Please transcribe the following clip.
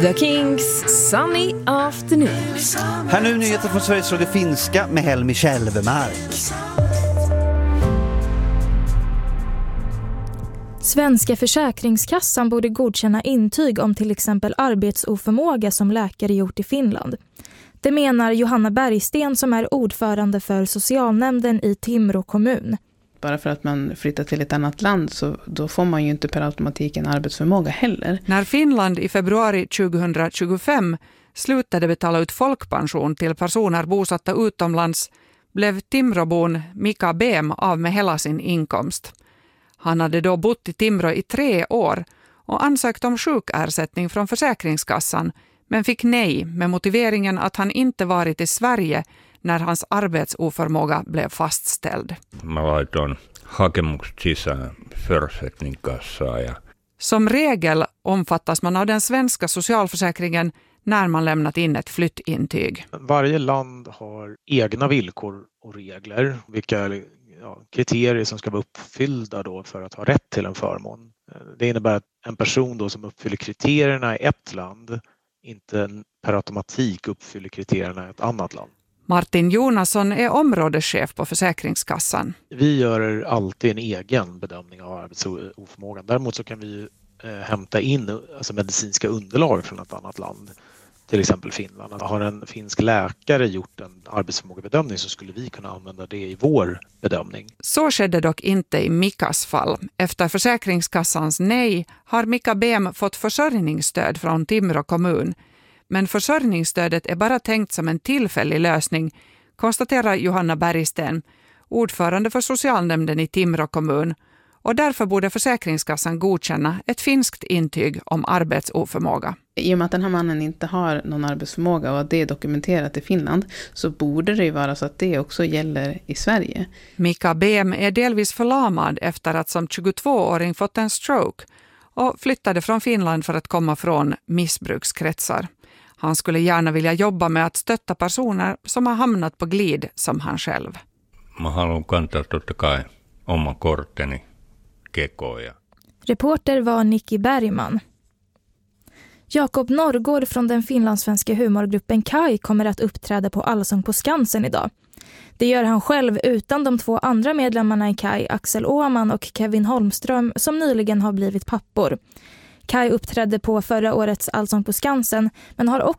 The Kings Sunny Afternoon. Här nu nyheter från Sveriges Radio Finska med Helmi Kälvemark. Svenska Försäkringskassan borde godkänna intyg om till exempel arbetsoförmåga som läkare gjort i Finland. Det menar Johanna Bergsten som är ordförande för socialnämnden i Timrå kommun. Bara för att man flyttar till ett annat land så då får man ju inte per automatik en arbetsförmåga heller. När Finland i februari 2025 slutade betala ut folkpension till personer bosatta utomlands blev Timråbon Mika Behm av med hela sin inkomst. Han hade då bott i Timrå i 3 år och ansökt om sjukersättning från Försäkringskassan men fick nej med motiveringen att han inte varit i Sverige när hans arbetsoförmåga blev fastställd. Mä laitoin hakemukset sisään Försäkringskassaa ja Som regel omfattas man av den svenska socialförsäkringen när man lämnat in ett flyttintyg. Varje land har egna villkor och regler, vilka kriterier som ska vara uppfyllda då för att ha rätt till en förmån. Det innebär att en person då som uppfyller kriterierna i ett land inte per automatik uppfyller kriterierna i ett annat land. Martin Jonasson är områdeschef på Försäkringskassan. Vi gör alltid en egen bedömning av arbetsoförmågan. Däremot så kan vi hämta in medicinska underlag från ett annat land. Till exempel Finland. Har en finsk läkare gjort en arbetsförmågebedömning så skulle vi kunna använda det i vår bedömning. Så skedde dock inte i Mikas fall. Efter Försäkringskassans nej har Mika Behm fått försörjningsstöd från Timrå kommun. Men försörjningsstödet är bara tänkt som en tillfällig lösning, konstaterar Johanna Bergsten, ordförande för socialnämnden i Timrå kommun. Och därför borde Försäkringskassan godkänna ett finskt intyg om arbetsoförmåga. I och med att den här mannen inte har någon arbetsförmåga och att det är dokumenterat i Finland så borde det ju vara så att det också gäller i Sverige. Mika Behm är delvis förlamad efter att som 22-åring fått en stroke och flyttade från Finland för att komma från missbrukskretsar. Han skulle gärna vilja jobba med att stötta personer som har hamnat på glid som han själv. mä haluan kantaa totta kai oma korteni kekoja. Reporter var Nicky Bergman. Jakob Norrgård från den finlandssvenska humorgruppen Kai kommer att uppträda på Allsång på Skansen idag. Det gör han själv utan de 2 andra medlemmarna i Kai, Axel Åman och Kevin Holmström, som nyligen har blivit pappor. Kai uppträdde på förra årets Allsång på Skansen men har också